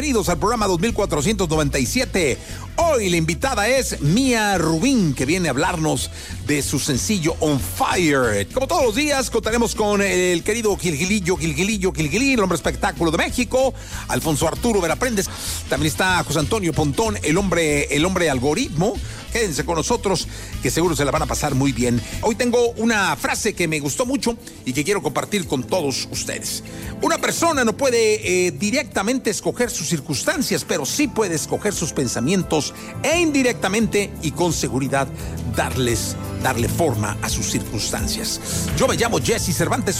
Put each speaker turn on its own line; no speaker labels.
Bienvenidos al programa 2497. Hoy la invitada es Mía Rubín, que viene a hablarnos de su sencillo On Fire. Como todos los días, contaremos con el querido Gilgilillo, el hombre espectáculo de México, Alfonso Arturo Veraprendes. También está José Antonio Pontón, el hombre algoritmo. Quédense con nosotros, que seguro se la van a pasar muy bien. Hoy tengo una frase que me gustó mucho y que quiero compartir con todos ustedes. Una persona no puede directamente escoger sus circunstancias, pero sí puede escoger sus pensamientos e indirectamente y con seguridad darle forma a sus circunstancias. Yo me llamo Jesse Cervantes.